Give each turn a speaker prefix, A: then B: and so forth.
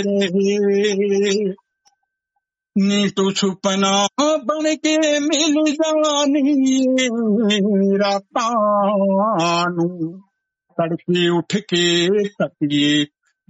A: नी तू सुपना बन के मिल जानी रातां नू तड़के उठ के तकिए